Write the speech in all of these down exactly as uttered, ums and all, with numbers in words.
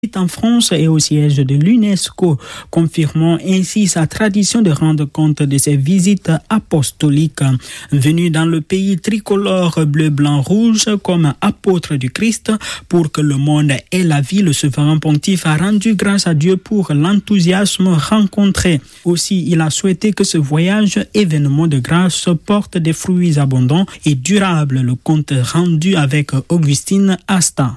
en France et au siège de l'UNESCO, confirmant ainsi sa tradition de rendre compte de ses visites apostoliques. Venu dans le pays tricolore bleu, blanc, rouge comme apôtre du Christ pour que le monde ait la vie, le souverain pontife a rendu grâce à Dieu pour l'enthousiasme rencontré. Aussi, il a souhaité que ce voyage, événement de grâce, porte des fruits abondants et durables. Le compte rendu avec Augustine Asta.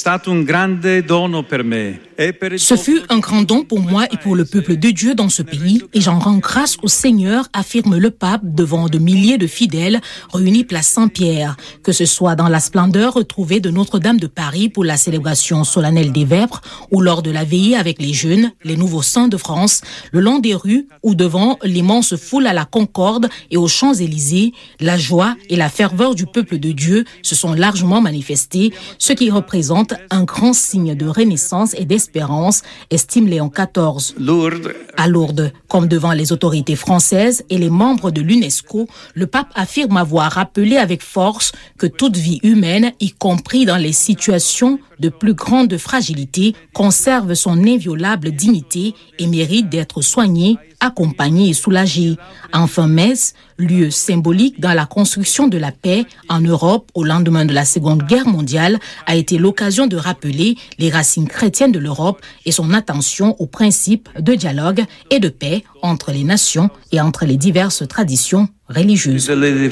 Ce fut un grand don pour moi et pour le peuple de Dieu dans ce pays et j'en rends grâce au Seigneur, affirme le pape devant de milliers de fidèles réunis place Saint-Pierre. Que ce soit dans la splendeur retrouvée de Notre-Dame de Paris pour la célébration solennelle des Vêpres ou lors de la veillée avec les jeunes, les nouveaux saints de France, le long des rues ou devant l'immense foule à la Concorde et aux Champs-Élysées, la joie et la ferveur du peuple de Dieu se sont largement manifestés, ce qui représente un grand signe de renaissance et d'espérance, estime Léon quatorze. Lourdes. À Lourdes, comme devant les autorités françaises et les membres de l'UNESCO, le pape affirme avoir rappelé avec force que toute vie humaine, y compris dans les situations de plus grande fragilité, conserve son inviolable dignité et mérite d'être soignée, accompagnée et soulagée. Enfin, Metz, lieu symbolique dans la construction de la paix en Europe au lendemain de la Seconde Guerre mondiale, a été l'occasion de rappeler les racines chrétiennes de l'Europe et son attention aux principes de dialogue et de paix entre les nations et entre les diverses traditions religieuses.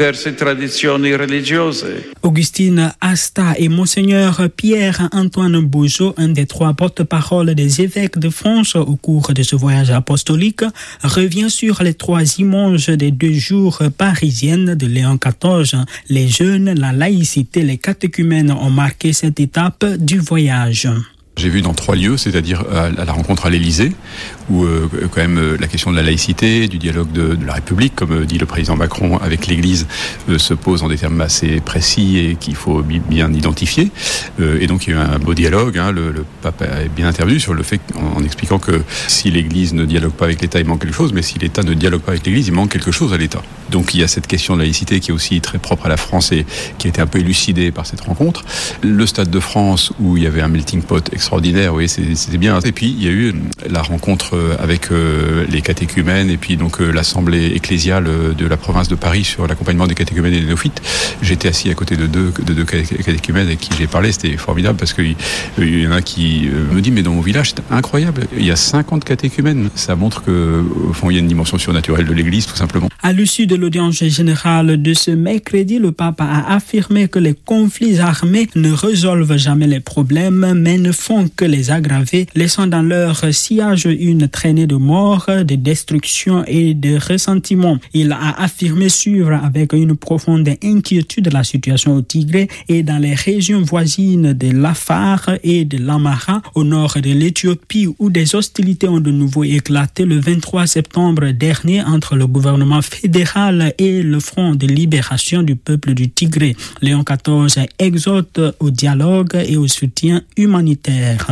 Augustine Asta et Monseigneur Pierre-Antoine Bougeot, un des trois porte-parole des évêques de France au cours de ce voyage apostolique, revient sur les trois images des deux jours parisiennes de Léon quatorze. Les jeunes, la laïcité, les catéchumènes ont marqué cette étape du voyage. J'ai vu dans trois lieux, c'est-à-dire à la rencontre à l'Élysée, où euh, quand même euh, la question de la laïcité, du dialogue de, de la République, comme euh, dit le président Macron avec l'Église, euh, se pose en des termes assez précis et qu'il faut bi- bien identifier. Euh, et donc il y a eu un beau dialogue. Hein, le, le pape est bien intervenu sur le fait en, en expliquant que si l'Église ne dialogue pas avec l'État, il manque quelque chose, mais si l'État ne dialogue pas avec l'Église, il manque quelque chose à l'État. Donc il y a cette question de laïcité qui est aussi très propre à la France et qui a été un peu élucidée par cette rencontre. Le Stade de France, où il y avait un melting pot extraordinaire, oui, c'était bien. Et puis il y a eu la rencontre avec euh, les catéchumènes et puis donc euh, l'assemblée ecclésiale de la province de Paris sur l'accompagnement des catéchumènes et des néophytes. J'étais assis à côté de deux, de deux catéchumènes avec qui j'ai parlé, c'était formidable parce qu'il il y en a qui euh, me dit mais dans mon village c'est incroyable, il y a cinquante catéchumènes. Ça montre que au fond il y a une dimension surnaturelle de l'Église tout simplement. À l'issue de l'audience générale de ce mercredi, le pape a affirmé que les conflits armés ne résolvent jamais les problèmes mais ne font que les aggraver, laissant dans leur sillage une traînée de morts, de destruction et de ressentiment. Il a affirmé suivre avec une profonde inquiétude la situation au Tigré et dans les régions voisines de l'Afar et de l'Amara, au nord de l'Éthiopie, où des hostilités ont de nouveau éclaté le vingt-trois septembre dernier entre le gouvernement fédéral et le Front de libération du peuple du Tigré. Léon quatorze exhorte au dialogue et au soutien humanitaire.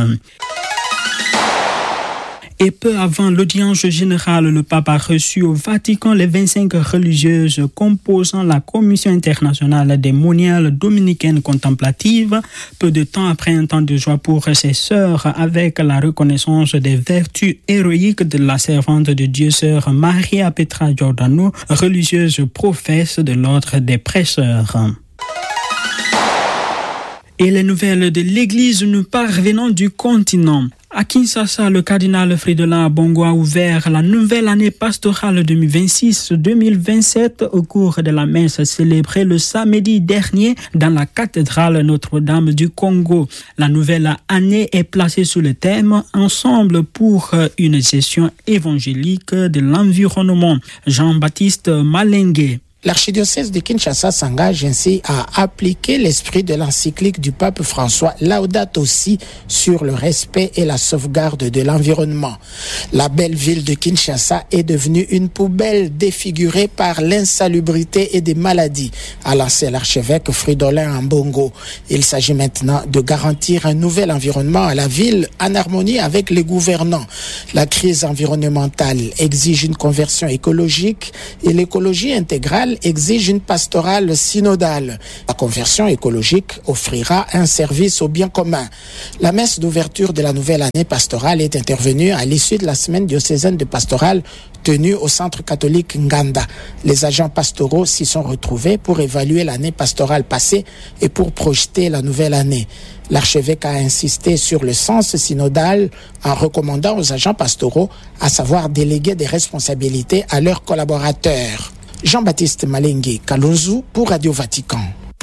Et peu avant l'audience générale, le pape a reçu au Vatican les vingt-cinq religieuses composant la Commission internationale des moniales dominicaines contemplatives. Peu de temps après un temps de joie pour ses sœurs, avec la reconnaissance des vertus héroïques de la servante de Dieu, sœur Maria Petra Giordano, religieuse professe de l'ordre des prêcheurs. Et les nouvelles de l'Église nous parvenant du continent. À Kinshasa, le cardinal Fridolin Ambongo a ouvert la nouvelle année pastorale deux mille vingt-six deux mille vingt-sept au cours de la messe célébrée le samedi dernier dans la cathédrale Notre-Dame du Congo. La nouvelle année est placée sous le thème « Ensemble pour une gestion évangélique de l'environnement ». Jean-Baptiste Malengue. L'archidiocèse de Kinshasa s'engage ainsi à appliquer l'esprit de l'encyclique du pape François Laudato Si sur le respect et la sauvegarde de l'environnement. La belle ville de Kinshasa est devenue une poubelle défigurée par l'insalubrité et des maladies, a lancé l'archevêque Fridolin Ambongo. Il s'agit maintenant de garantir un nouvel environnement à la ville en harmonie avec les gouvernants. La crise environnementale exige une conversion écologique et l'écologie intégrale nationale exige une pastorale synodale. La conversion écologique offrira un service au bien commun. La messe d'ouverture de la nouvelle année pastorale est intervenue à l'issue de la semaine diocésaine de pastorale tenue au centre catholique Nganda. Les agents pastoraux s'y sont retrouvés pour évaluer l'année pastorale passée et pour projeter la nouvelle année. L'archevêque a insisté sur le sens synodal en recommandant aux agents pastoraux à savoir déléguer des responsabilités à leurs collaborateurs. Jean-Baptiste Malengui Kalonzu pour Radio Vatican.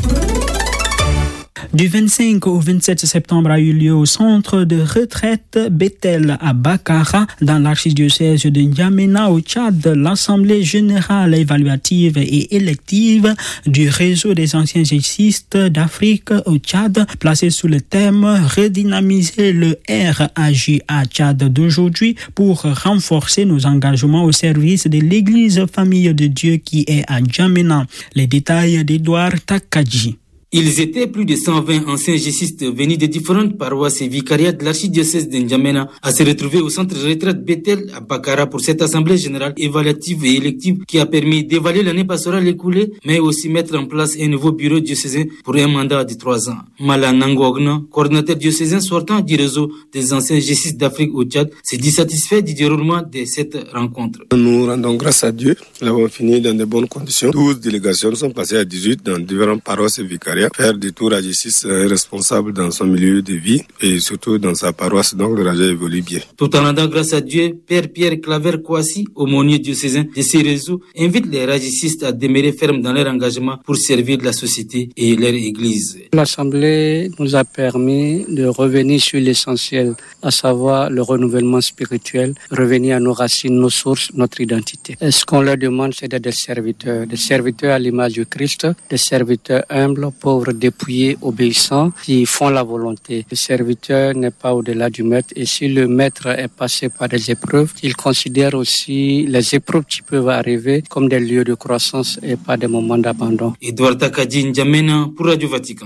Du vingt-cinq au vingt-sept septembre a eu lieu au centre de retraite Bethel à Bakara, dans l'archidiocèse de N'Djamena au Tchad, l'Assemblée générale évaluative et élective du réseau des anciens jésuites d'Afrique au Tchad, placée sous le thème « Redynamiser le R A J A Tchad d'aujourd'hui pour renforcer nos engagements au service de l'Église Famille de Dieu qui est à N'Djamena ». Les détails d'Edouard Takadji. Ils étaient plus de cent vingt anciens jésuites venus de différentes paroisses et vicariats de l'archidiocèse de N'Djamena à se retrouver au centre de retraite Bethel à Bakara pour cette assemblée générale évaluative et élective qui a permis d'évaluer l'année pastorale écoulée, mais aussi mettre en place un nouveau bureau diocésain pour un mandat de trois ans. Mala Nangogna, coordinateur diocésain sortant du réseau des anciens jésuites d'Afrique au Tchad, s'est dit satisfait du déroulement de cette rencontre. Nous rendons grâce à Dieu. Nous avons fini dans de bonnes conditions. douze délégations sont passées à dix-huit dans différentes paroisses et vicariats. Faire du tour à justice est responsable dans son milieu de vie et surtout dans sa paroisse, donc le raja évolue bien. Tout en rendant grâce à Dieu, Père Pierre Claver Kouassi, aumônier diocésain de ces réseaux, invite les ragistes à demeurer fermes dans leur engagement pour servir la société et leur église. L'Assemblée nous a permis de revenir sur l'essentiel, à savoir le renouvellement spirituel, revenir à nos racines, nos sources, notre identité. Et ce qu'on leur demande, c'est d'être des serviteurs, des serviteurs à l'image du Christ, des serviteurs humbles, pauvres, dépouillés, obéissants, qui font la volonté. Le serviteur n'est pas au-delà du maître et si le maître est passé par des épreuves, il considère aussi les épreuves qui peuvent arriver comme des lieux de croissance et pas des moments d'abandon. Edouard Takadji, N'Djamena pour Radio Vatican.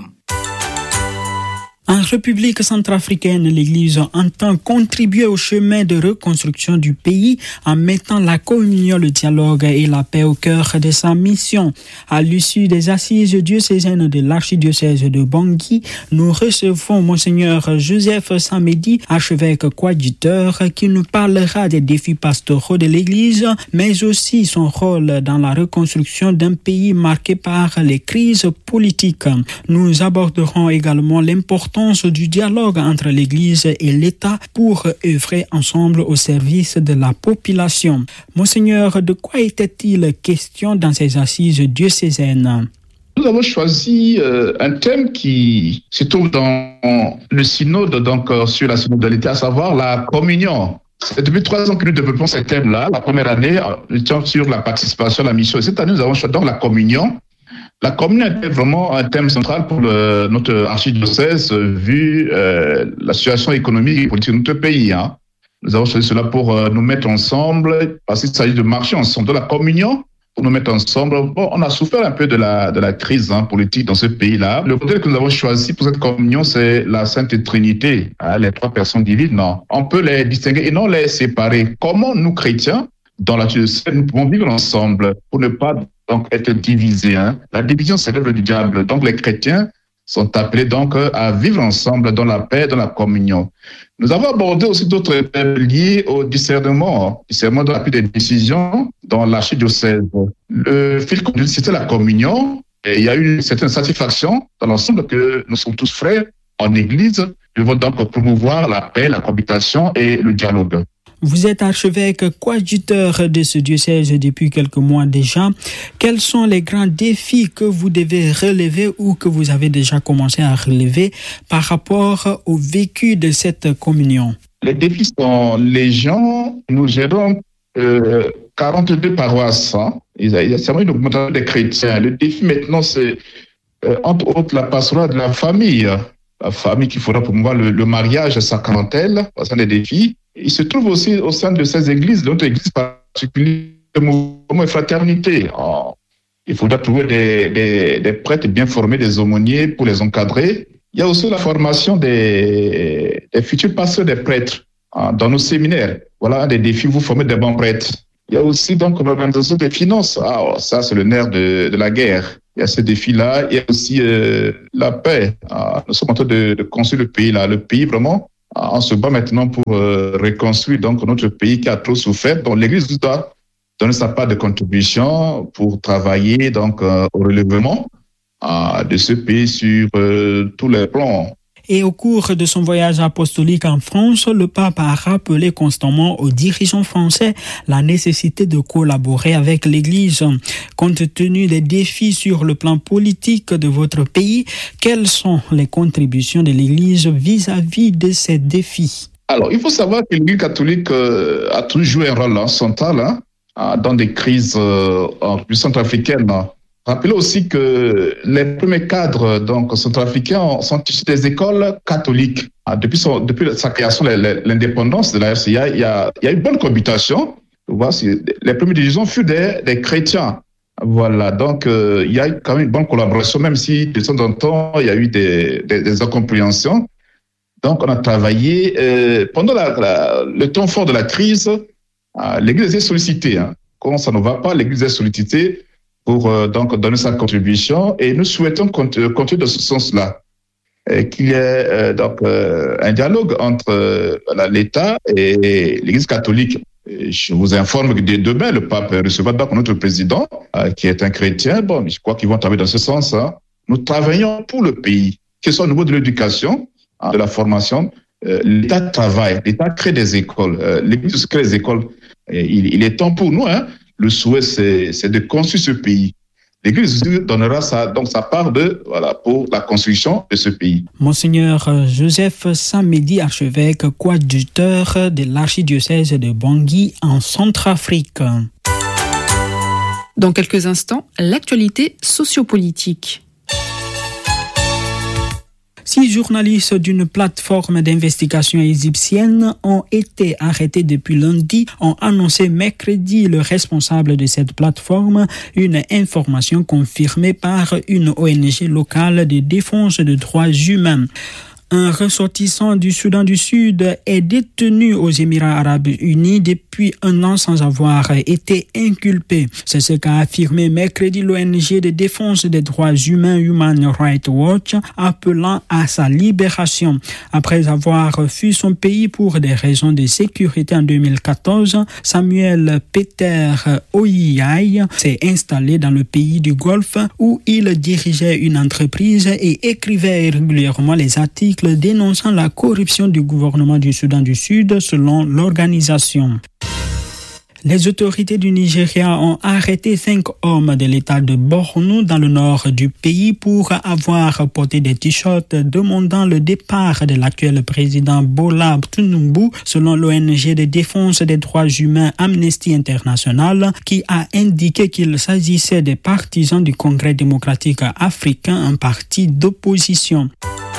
En République centrafricaine, l'Église entend contribuer au chemin de reconstruction du pays en mettant la communion, le dialogue et la paix au cœur de sa mission. À l'issue des assises diocésaines de l'archidiocèse de Bangui, nous recevons Monseigneur Joseph Samedi, archevêque coadjuteur, qui nous parlera des défis pastoraux de l'Église, mais aussi son rôle dans la reconstruction d'un pays marqué par les crises politiques. Nous aborderons également l'importance du dialogue entre l'Église et l'État pour œuvrer ensemble au service de la population. Monseigneur, de quoi était-il question dans ces assises diocésaines? Nous avons choisi euh, un thème qui se trouve dans le synode, donc euh, sur la synodalité, à savoir la communion. C'est depuis trois ans que nous développons ce thème-là. La première année, nous étions sur la participation à la mission. Cette année, nous avons choisi donc la communion. La communion était vraiment un thème central pour le, notre archidiocèse, vu euh, la situation économique et politique de notre pays. Hein. Nous avons choisi cela pour euh, nous mettre ensemble, parce qu'il s'agit de marcher ensemble, de la communion, pour nous mettre ensemble. Bon, on a souffert un peu de la, de la crise hein, politique dans ce pays-là. Le modèle que nous avons choisi pour cette communion, c'est la Sainte Trinité, hein, les trois personnes divines. Non, on peut les distinguer et non les séparer. Comment nous, chrétiens, dans l'archidiocèse, nous pouvons vivre ensemble pour ne pas donc être divisés. Hein. La division, c'est l'œuvre du diable. Donc les chrétiens sont appelés donc à vivre ensemble dans la paix, dans la communion. Nous avons abordé aussi d'autres thèmes liés au discernement, discernement de la prise des décisions dans l'archidiocèse. Le fil conducteur, c'était la communion. Et il y a eu une certaine satisfaction dans l'ensemble que nous sommes tous frères en Église. Nous devons donc promouvoir la paix, la cohabitation et le dialogue. Vous êtes archevêque coadjuteur de ce diocèse depuis quelques mois déjà. Quels sont les grands défis que vous devez relever ou que vous avez déjà commencé à relever par rapport au vécu de cette communion? Les défis sont légion. Nous gérons euh, quarante-deux paroisses. Hein. Il y a seulement une augmentation des chrétiens. Le défi maintenant, c'est euh, entre autres la pastorale de la famille. La famille qu'il faudra promouvoir le, le mariage sacramentel. C'est un des défis. Il se trouve aussi au sein de ces églises, de notre église particulière, le mouvement et fraternité. Oh, il faudra trouver des, des, des prêtres bien formés, des aumôniers pour les encadrer. Il y a aussi la formation des, des futurs pasteurs des prêtres hein, dans nos séminaires. Voilà un des défis, vous formez des bons prêtres. Il y a aussi donc l'organisation des finances. Ah, ça, c'est le nerf de, de la guerre. Il y a ce défi-là. Il y a aussi euh, la paix. Ah, nous sommes en train de, de construire le pays là. Le pays, vraiment, ah, on se bat maintenant pour euh, reconstruire donc notre pays qui a trop souffert. Donc, l'Église doit donner sa part de contribution pour travailler donc euh, au relèvement euh, de ce pays sur euh, tous les plans. Et au cours de son voyage apostolique en France, le pape a rappelé constamment aux dirigeants français la nécessité de collaborer avec l'Église. Compte tenu des défis sur le plan politique de votre pays, quelles sont les contributions de l'Église vis-à-vis de ces défis? Alors, il faut savoir que l'Église catholique euh, a toujours joué un rôle hein, central hein, dans des crises euh, plus centrafricaines. Rappelez aussi que les premiers cadres donc centrafricains sont issus des écoles catholiques. Depuis, son, depuis sa création, l'indépendance de la R C A, il y a, il y a une bonne cohabitation. Les premiers dirigeants furent des, des chrétiens. Voilà, donc euh, il y a quand même une bonne collaboration, même si de temps en temps, il y a eu des, des, des incompréhensions. Donc, on a travaillé. Euh, pendant la, la, le temps fort de la crise, euh, l'Église est sollicitée. Hein. Quand ça ne va pas, l'Église est sollicitée pour euh, donc donner sa contribution, et nous souhaitons continuer dans ce sens-là, et qu'il y ait euh, donc euh, un dialogue entre euh, l'État et l'Église catholique. Et je vous informe que dès demain, le pape recevra donc notre président, euh, qui est un chrétien. Bon, je crois qu'ils vont travailler dans ce sens. Hein. Nous travaillons pour le pays, que ce soit au niveau de l'éducation, hein, de la formation. Euh, L'État travaille, l'État crée des écoles, euh, l'Église crée des écoles. Et il, il est temps pour nous, hein. Le souhait, c'est, c'est de construire ce pays. L'Église donnera sa, donc sa part de, voilà, pour la construction de ce pays. Monseigneur Joseph Samedi, archevêque coadjuteur de l'archidiocèse de Bangui en Centrafrique. Dans quelques instants, l'actualité sociopolitique. Six journalistes d'une plateforme d'investigation égyptienne ont été arrêtés depuis lundi, ont annoncé mercredi le responsable de cette plateforme, une information confirmée par une O N G locale de défense des droits humains. Un ressortissant du Soudan du Sud est détenu aux Émirats arabes unis depuis un an sans avoir été inculpé. C'est ce qu'a affirmé mercredi l'O N G de défense des droits humains Human Rights Watch, appelant à sa libération. Après avoir fui son pays pour des raisons de sécurité en deux mille quatorze, Samuel Peter Oyiyai s'est installé dans le pays du Golfe où il dirigeait une entreprise et écrivait régulièrement les articles dénonçant la corruption du gouvernement du Soudan du Sud selon l'organisation. Les autorités du Nigeria ont arrêté cinq hommes de l'État de Borno dans le nord du pays pour avoir porté des t-shirts demandant le départ de l'actuel président Bola Tinubu, selon l'O N G de défense des droits humains Amnesty International, qui a indiqué qu'il s'agissait des partisans du Congrès démocratique africain, un parti d'opposition.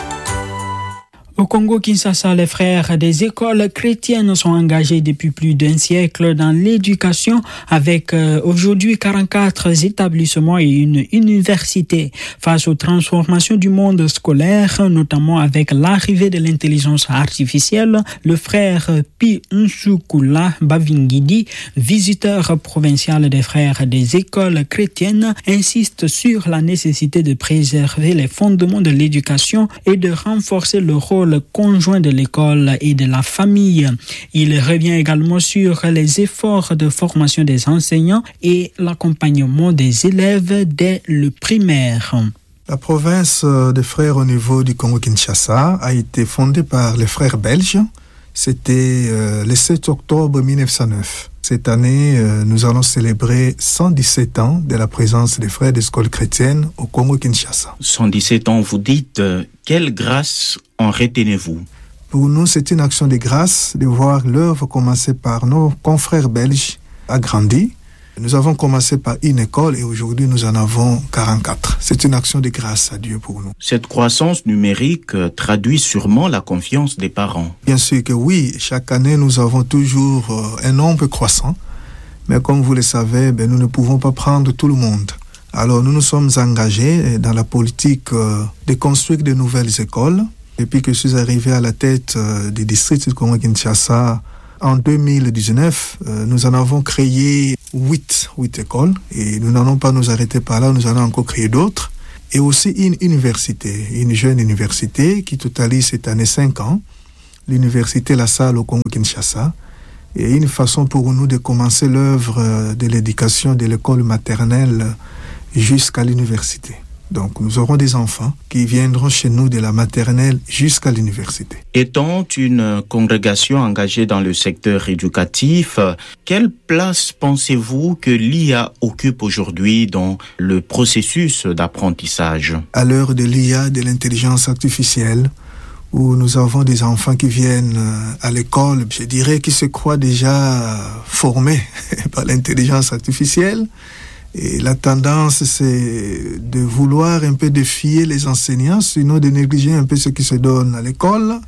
Au Congo-Kinshasa, les frères des écoles chrétiennes sont engagés depuis plus d'un siècle dans l'éducation avec euh, aujourd'hui quarante-quatre établissements et une université. Face aux transformations du monde scolaire, notamment avec l'arrivée de l'intelligence artificielle, le frère Pi Nsukula Bavingidi, visiteur provincial des frères des écoles chrétiennes, insiste sur la nécessité de préserver les fondements de l'éducation et de renforcer le rôle conjoint de l'école et de la famille. Il revient également sur les efforts de formation des enseignants et l'accompagnement des élèves dès le primaire. La province des frères au niveau du Congo-Kinshasa a été fondée par les frères belges. C'était euh, le sept octobre mille neuf cent neuf. Cette année, euh, nous allons célébrer cent dix-sept ans de la présence des frères d'école chrétienne au Congo-Kinshasa. cent dix-sept ans, vous dites, euh, quelle grâce en retenez-vous? Pour nous, c'est une action de grâce de voir l'œuvre commencée par nos confrères belges agrandir. Nous avons commencé par une école et aujourd'hui nous en avons quarante-quatre. C'est une action de grâce à Dieu pour nous. Cette croissance numérique traduit sûrement la confiance des parents. Bien sûr que oui, chaque année nous avons toujours un nombre croissant. Mais comme vous le savez, ben, nous ne pouvons pas prendre tout le monde. Alors nous nous sommes engagés dans la politique de construire de nouvelles écoles. Depuis que je suis arrivé à la tête du district du Congo-Kinshasa En deux mille dix-neuf, euh, nous en avons créé huit, huit écoles et nous n'allons pas nous arrêter par là, nous allons encore créer d'autres. Et aussi une université, une jeune université qui totalise cette année cinq ans, l'université La Salle au Congo-Kinshasa. Et une façon pour nous de commencer l'œuvre de l'éducation de l'école maternelle jusqu'à l'université. Donc nous aurons des enfants qui viendront chez nous de la maternelle jusqu'à l'université. Étant une congrégation engagée dans le secteur éducatif, quelle place pensez-vous que l'I A occupe aujourd'hui dans le processus d'apprentissage? À l'heure de l'I A, de l'intelligence artificielle, où nous avons des enfants qui viennent à l'école, je dirais qu'ils se croient déjà formés par l'intelligence artificielle. Et la tendance, c'est de vouloir un peu défier les enseignants, sinon de négliger un peu ce qui se donne à l'école.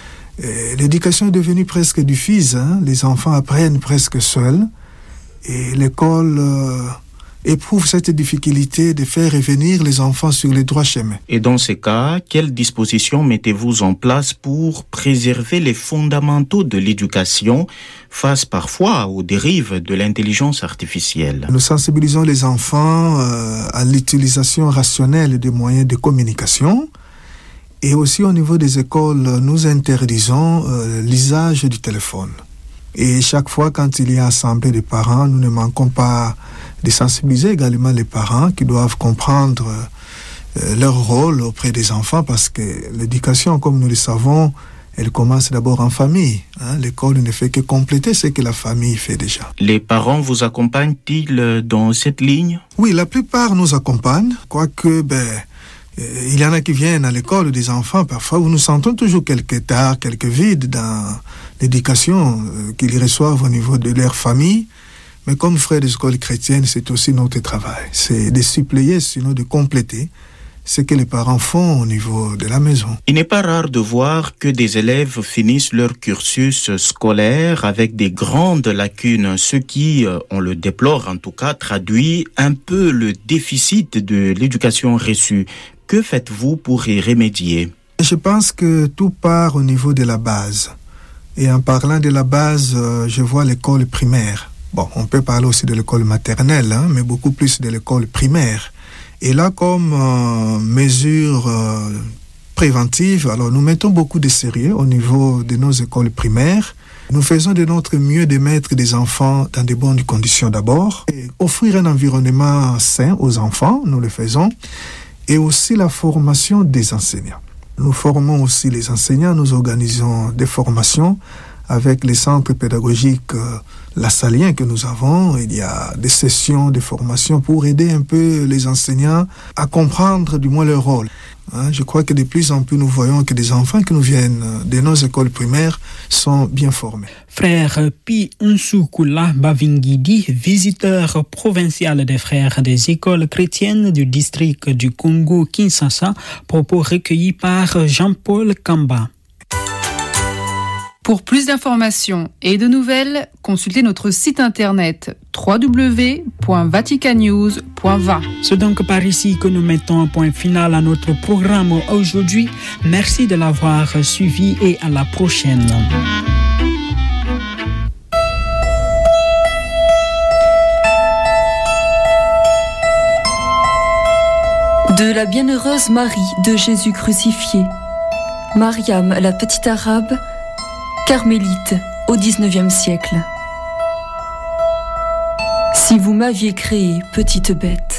Et l'éducation est devenue presque diffuse, hein. Les enfants apprennent presque seuls. Et l'école euh, éprouve cette difficulté de faire revenir les enfants sur les droits chemins. Et dans ces cas, quelles dispositions mettez-vous en place pour préserver les fondamentaux de l'éducation face parfois aux dérives de l'intelligence artificielle? Nous sensibilisons les enfants euh, à l'utilisation rationnelle des moyens de communication et aussi au niveau des écoles, nous interdisons euh, l'usage du téléphone. Et chaque fois quand il y a assemblée de parents, nous ne manquons pas de sensibiliser également les parents qui doivent comprendre euh, leur rôle auprès des enfants parce que l'éducation, comme nous le savons, elle commence d'abord en famille. Hein. L'école ne fait que compléter ce que la famille fait déjà. Les parents vous accompagnent-ils dans cette ligne? Oui, la plupart nous accompagnent, quoique ben, euh, il y en a qui viennent à l'école des enfants, parfois où nous sentons toujours quelques tares, quelques vides dans l'éducation euh, qu'ils reçoivent au niveau de leur famille. Mais comme frères des écoles chrétiennes, c'est aussi notre travail. C'est de suppléer, sinon de compléter ce que les parents font au niveau de la maison. Il n'est pas rare de voir que des élèves finissent leur cursus scolaire avec des grandes lacunes, ce qui, on le déplore en tout cas, traduit un peu le déficit de l'éducation reçue. Que faites-vous pour y remédier? Je pense que tout part au niveau de la base. Et en parlant de la base, je vois l'école primaire. Bon, on peut parler aussi de l'école maternelle, hein, mais beaucoup plus de l'école primaire. Et là, comme euh, mesure euh, préventive, alors nous mettons beaucoup de sérieux au niveau de nos écoles primaires. Nous faisons de notre mieux de mettre des enfants dans de bonnes conditions d'abord, et offrir un environnement sain aux enfants, nous le faisons, et aussi la formation des enseignants. Nous formons aussi les enseignants, nous organisons des formations avec les centres pédagogiques euh, lassaliens que nous avons. Il y a des sessions de formation pour aider un peu les enseignants à comprendre du moins leur rôle. Hein, je crois que de plus en plus nous voyons que des enfants qui nous viennent de nos écoles primaires sont bien formés. Frère Pi Nsukula Bavingidi, visiteur provincial des frères des écoles chrétiennes du district du Congo-Kinshasa, propos recueillis par Jean-Paul Kamba. Pour plus d'informations et de nouvelles, consultez notre site internet w w w point vatican news point v a. C'est donc par ici que nous mettons un point final à notre programme aujourd'hui. Merci de l'avoir suivi et à la prochaine. De la bienheureuse Marie de Jésus crucifié, Mariam la petite arabe, carmélite au dix-neuvième siècle. Si vous m'aviez créée, petite bête,